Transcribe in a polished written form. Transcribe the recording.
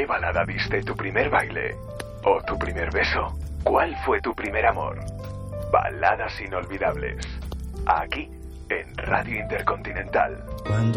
qué balada diste tu primer baile? ¿O tu primer beso? ¿Cuál fue tu primer amor? Baladas inolvidables. Aquí, en Radio Intercontinental.